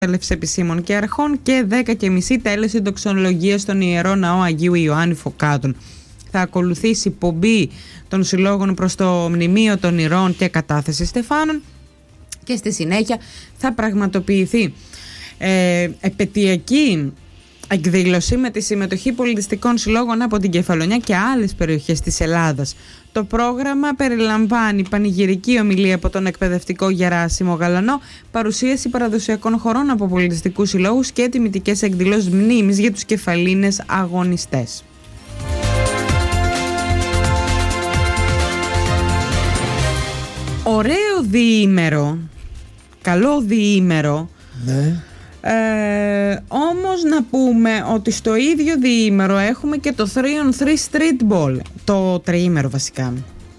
Έλευση επισήμων και αρχών και 10:30 τέλεση δοξολογίας στον Ιερό Ναό Αγίου Ιωάννη Φωκάτων. Θα ακολουθήσει πομπή των συλλόγων προς το Μνημείο των Ηρών και κατάθεση στεφάνων και στη συνέχεια θα πραγματοποιηθεί επετειακή εκδήλωση με τη συμμετοχή πολιτιστικών συλλόγων από την Κεφαλονιά και άλλες περιοχές της Ελλάδας. Το πρόγραμμα περιλαμβάνει πανηγυρική ομιλία από τον εκπαιδευτικό Γεράσιμο Γαλανό, παρουσίαση παραδοσιακών χωρών από πολιτιστικούς συλλόγους και τιμητικές εκδηλώσεις μνήμης για τους κεφαλίνες αγωνιστές. Ωραίο διήμερο, καλό διήμερο. Ναι. Όμως να πούμε ότι στο ίδιο διήμερο έχουμε και το 3on3 Street Ball, το τριήμερο βασικά.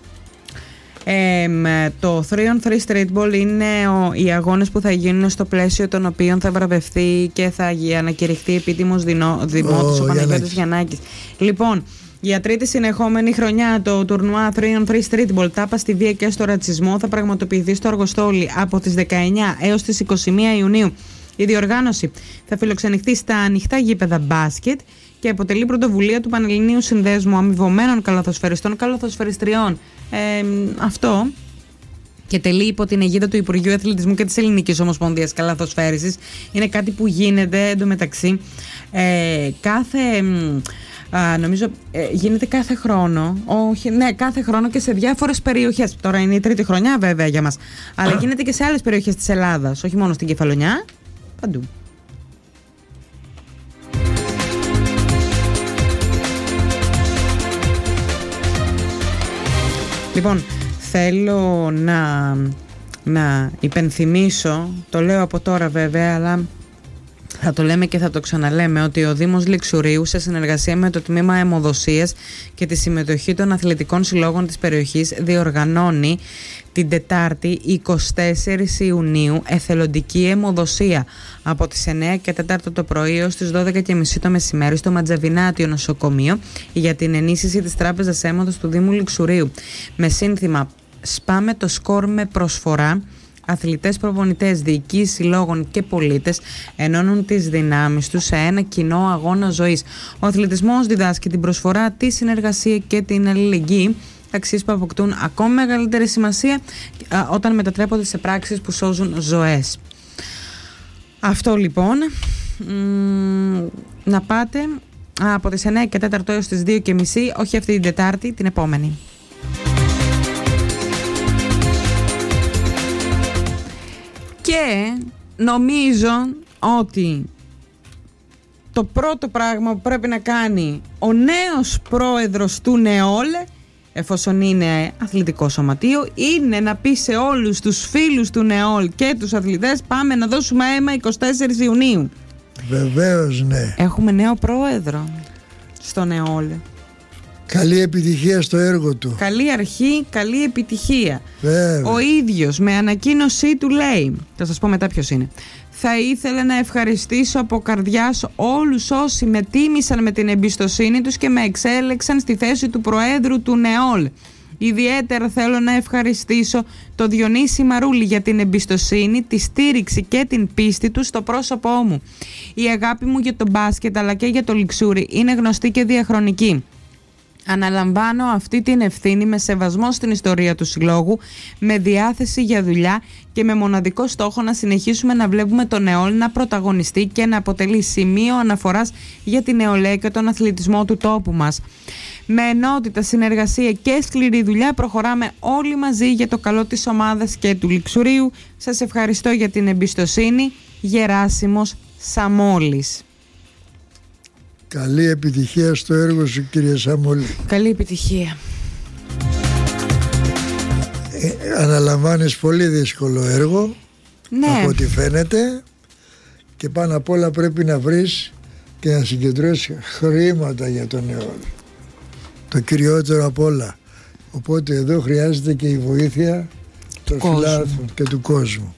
Το 3on3 Street Ball είναι οι αγώνες που θα γίνουν στο πλαίσιο των οποίων θα βραβευτεί και θα ανακηρυχθεί επίτιμος δημότης ο Παναγιώτης Γιαννάκης. Λοιπόν, για τρίτη συνεχόμενη χρονιά το τουρνουά 3on3 Street Ball τάπα στη βία και στο ρατσισμό θα πραγματοποιηθεί στο Αργοστόλι από τις 19 έως τις 21 Ιουνίου. Η διοργάνωση θα φιλοξενηθεί στα ανοιχτά γήπεδα μπάσκετ και αποτελεί πρωτοβουλία του Πανελληνίου Συνδέσμου Αμοιβωμένων Καλαθοσφαιριστών Καλαθοσφαιριστριών. Αυτό και τελεί υπό την αιγίδα του Υπουργείου Αθλητισμού και της Ελληνικής Ομοσπονδίας Καλαθοσφαίρισης. Είναι κάτι που γίνεται εντωμεταξύ νομίζω γίνεται κάθε χρόνο. Κάθε χρόνο και σε διάφορες περιοχές. Τώρα είναι η τρίτη χρονιά βέβαια για μας. Αλλά γίνεται και σε άλλες περιοχές της Ελλάδας, όχι μόνο στην Κεφαλονιά. Παντού. Λοιπόν, θέλω να υπενθυμίσω, το λέω από τώρα βέβαια, αλλά θα το λέμε και θα το ξαναλέμε, ότι ο Δήμος Λιξουρίου σε συνεργασία με το Τμήμα Αιμοδοσίας και τη συμμετοχή των αθλητικών συλλόγων της περιοχής διοργανώνει την Τετάρτη 24 Ιουνίου εθελοντική αιμοδοσία από τις 9 και 4 το πρωί έως τις 12:30 το μεσημέρι στο Ματζαβινάτιο Νοσοκομείο για την ενίσχυση της Τράπεζας Αίματος του Δήμου Λιξουρίου με σύνθημα «Σπάμε το σκορ με προσφορά». Αθλητές, προπονητές, διοικήσεις συλλόγων και πολίτες ενώνουν τις δυνάμεις τους σε ένα κοινό αγώνα ζωής. Ο αθλητισμός διδάσκει την προσφορά, τη συνεργασία και την αλληλεγγύη, αξίες που αποκτούν ακόμη μεγαλύτερη σημασία όταν μετατρέπονται σε πράξεις που σώζουν ζωές. Αυτό λοιπόν, να πάτε από τις 9 και 4 έως τις 2:30, όχι αυτή την Τετάρτη, την επόμενη. Και νομίζω ότι το πρώτο πράγμα που πρέπει να κάνει ο νέος πρόεδρος του ΝΕΟΛ, εφόσον είναι αθλητικό σωματείο, είναι να πει σε όλους τους φίλους του ΝΕΟΛ και τους αθλητές πάμε να δώσουμε αίμα 24 Ιουνίου. Βεβαίως, ναι. Έχουμε νέο πρόεδρο στο ΝΕΟΛ. Καλή επιτυχία στο έργο του. Καλή αρχή, καλή επιτυχία. Βέβαια. Ο ίδιος με ανακοίνωσή του λέει, θα σας πω μετά ποιος είναι: θα ήθελα να ευχαριστήσω από καρδιάς όλους όσοι με τίμησαν με την εμπιστοσύνη τους και με εξέλεξαν στη θέση του Προέδρου του ΝΕΟΛ. Ιδιαίτερα θέλω να ευχαριστήσω τον Διονύση Μαρούλη για την εμπιστοσύνη, τη στήριξη και την πίστη του στο πρόσωπό μου. Η αγάπη μου για τον μπάσκετ αλλά και για το Λιξούρι είναι γνωστή και διαχρονική. Αναλαμβάνω αυτή την ευθύνη με σεβασμό στην ιστορία του συλλόγου, με διάθεση για δουλειά και με μοναδικό στόχο να συνεχίσουμε να βλέπουμε τον ΝΕΟΛ να πρωταγωνιστεί και να αποτελεί σημείο αναφοράς για την νεολαία και τον αθλητισμό του τόπου μας. Με ενότητα, συνεργασία και σκληρή δουλειά προχωράμε όλοι μαζί για το καλό της ομάδας και του Λιξουρίου. Σας ευχαριστώ για την εμπιστοσύνη. Γεράσιμος Σαμόλης. Καλή επιτυχία στο έργο σου, κύριε Σαμόλη. Καλή επιτυχία. Αναλαμβάνεις πολύ δύσκολο έργο, ναι, από ό,τι φαίνεται, και πάνω απ' όλα πρέπει να βρεις και να συγκεντρώσεις χρήματα για τον αιώνα. Το κυριότερο απ' όλα. Οπότε εδώ χρειάζεται και η βοήθεια των φιλάθλων και του κόσμου.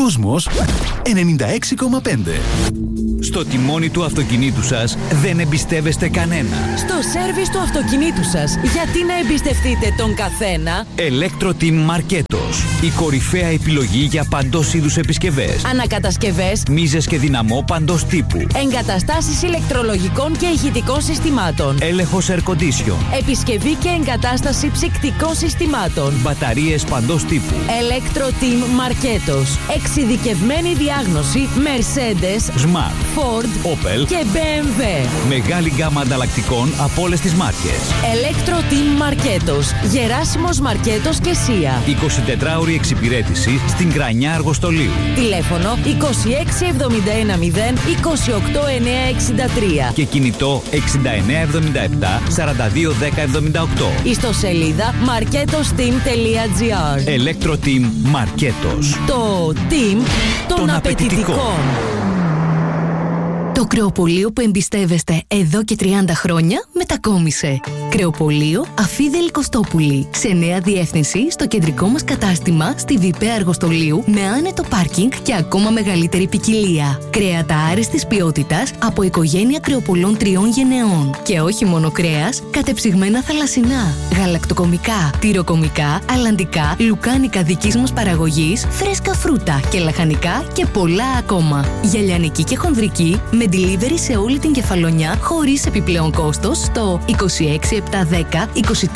Κόσμος 96,5. Στο τιμόνι του αυτοκινήτου σας δεν εμπιστεύεστε κανένα. Στο σέρβις του αυτοκινήτου σας, γιατί να εμπιστευτείτε τον καθένα? Electro-Team Marketos. Η κορυφαία επιλογή για παντός είδους επισκευές. Ανακατασκευές, μίζες και δυναμό παντός τύπου. εγκαταστάσεις ηλεκτρολογικών και ηχητικών συστημάτων. Έλεγχος air condition. Επισκευή και εγκατάσταση ψυκτικών συστημάτων. Μπαταρίες παντός τύπου. Electro-Team Marketos. Εξειδικευμένη διάγνωση Mercedes, Smart, Ford, Opel και BMW. Μεγάλη γκάμα ανταλλακτικών από όλες τις μάρκες. Electro-Team Marketos. Γεράσιμος Μαρκέτος και Σία. 24ωρη εξυπηρέτηση στην Κρανιά Αργοστολίου. Τηλέφωνο 26710 28963. Και κινητό 6977 421078. Ιστοσελίδα marketosteam.gr. Electro-Team Marketos. Το team των απαιτητικών. Το κρεοπωλείο που εμπιστεύεστε εδώ και 30 χρόνια μετακόμισε. Κρεοπωλείο Αφίδελη Κωστόπουλη. Σε νέα διεύθυνση στο κεντρικό μας κατάστημα στη Βιπαία Αργοστολίου με άνετο πάρκινγκ και ακόμα μεγαλύτερη ποικιλία. Κρέατα άριστης ποιότητας από οικογένεια κρεοπωλών 3 γενεών. Και όχι μόνο κρέας, κατεψυγμένα θαλασσινά, γαλακτοκομικά, τυροκομικά, αλλαντικά, λουκάνικα δικής μας παραγωγής, φρέσκα φρούτα και λαχανικά και πολλά ακόμα. Για λιανική και χονδρική με delivery σε όλη την Κεφαλονιά χωρίς επιπλέον κόστος στο 26710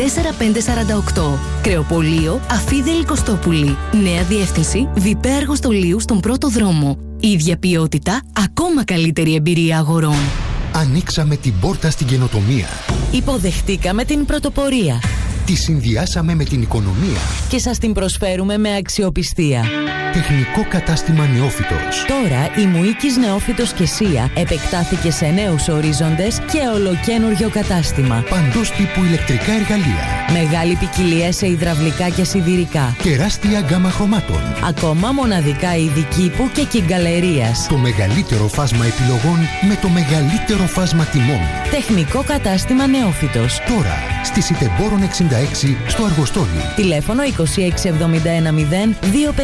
24548. Κρεοπωλείο Αφίδελη Κωστόπουλη. Νέα διεύθυνση Βιπαία Αργοστολίου στον πρώτο δρόμο. Ίδια ποιότητα, ακόμα καλύτερη εμπειρία αγορών. Ανοίξαμε την πόρτα στην καινοτομία. Υποδεχτήκαμε την πρωτοπορία. Τη συνδυάσαμε με την οικονομία. Και σας την προσφέρουμε με αξιοπιστία. Τεχνικό κατάστημα Νεόφυτος. Τώρα η Μουίκης Νεόφυτος και Σία επεκτάθηκε σε νέους ορίζοντες και ολοκένουργιο κατάστημα. Παντός τύπου ηλεκτρικά εργαλεία. Μεγάλη ποικιλία σε υδραυλικά και σιδηρικά. Τεράστια γκάμα χρωμάτων. Ακόμα μοναδικά είδη κήπου και κυγκαλερίας. Το μεγαλύτερο φάσμα επιλογών με το μεγαλύτερο φάσμα τιμών. Τεχνικό κατάστημα Νεόφυτος. Τώρα στη Σιτεμπόρων 66 στο Αργοστόλι. Τηλέφωνο 26710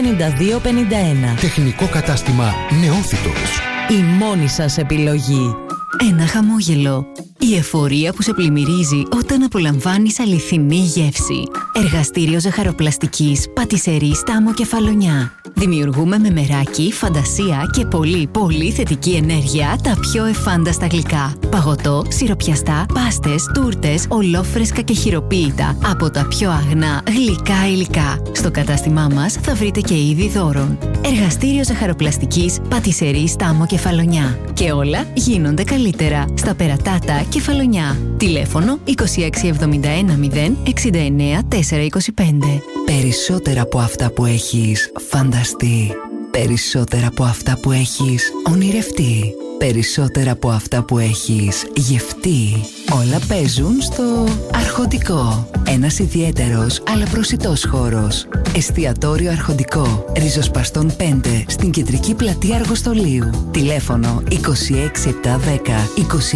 25251. Τεχνικό κατάστημα Νεόφυτος. Η μόνη σας επιλογή. Ένα χαμόγελο. Η εφορία που σε πλημμυρίζει όταν απολαμβάνεις αληθινή γεύση. Εργαστήριο ζαχαροπλαστικής Πατισερή Στάμο Κεφαλονιά. Δημιουργούμε με μεράκι, φαντασία και πολύ θετική ενέργεια τα πιο εφάνταστα γλυκά. Παγωτό, σιροπιαστά, πάστες, τούρτες, ολόφρεσκα και χειροποίητα από τα πιο αγνά γλυκά υλικά. Στο κατάστημά μας θα βρείτε και είδη δώρων. Εργαστήριο ζαχαροπλαστικής Πατισερή Στάμο Κεφαλονιά. Και όλα γίνονται καλύτερα στα Περατάτα Κεφαλονιά. Τηλέφωνο 26710 69 425. Περισσότερα από αυτά που έχεις φανταστεί. Περισσότερα από αυτά που έχεις ονειρευτεί. Περισσότερα από αυτά που έχεις γευτεί. Όλα παίζουν στο Αρχοντικό. Ένας ιδιαίτερος αλλά προσιτός χώρος. Εστιατόριο Αρχοντικό. Ριζοσπαστών 5 στην κεντρική πλατεία Αργοστολίου. Τηλέφωνο 26710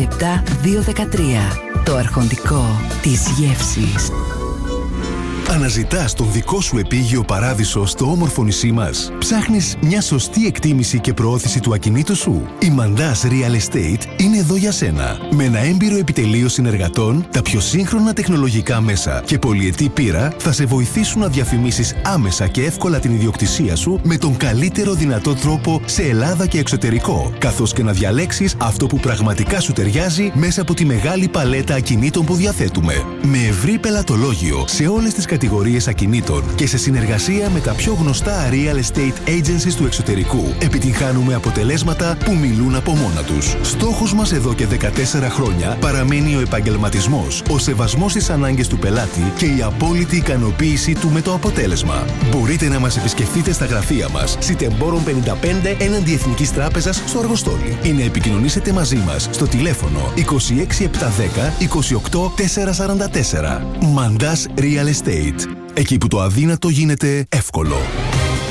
27213. Το Αρχοντικό της γεύσης. Αναζητάς τον δικό σου επίγειο παράδεισο στο όμορφο νησί μας? Ψάχνεις μια σωστή εκτίμηση και προώθηση του ακινήτου σου? Η Mandas Real Estate είναι εδώ για σένα. Με ένα έμπειρο επιτελείο συνεργατών, τα πιο σύγχρονα τεχνολογικά μέσα και πολυετή πείρα θα σε βοηθήσουν να διαφημίσεις άμεσα και εύκολα την ιδιοκτησία σου με τον καλύτερο δυνατό τρόπο σε Ελλάδα και εξωτερικό, καθώς και να διαλέξεις αυτό που πραγματικά σου ταιριάζει μέσα από τη μεγάλη παλέτα ακινήτων που διαθέτουμε. Με ευρύ πελατολόγιο σε όλες τις κατηγορίες ακινήτων και σε συνεργασία με τα πιο γνωστά real estate agencies του εξωτερικού, επιτυγχάνουμε αποτελέσματα που μιλούν από μόνα τους. Στόχος μας εδώ και 14 χρόνια παραμένει ο επαγγελματισμός, ο σεβασμός στις ανάγκες του πελάτη και η απόλυτη ικανοποίησή του με το αποτέλεσμα. Μπορείτε να μας επισκεφτείτε στα γραφεία μας, Σιτεμπόρων 55 έναντι Εθνικής Τράπεζας στο Αργοστόλι, ή να επικοινωνήσετε μαζί μας στο τηλέφωνο 26710 28444. Mandas Real Estate. Εκεί που το αδύνατο γίνεται εύκολο.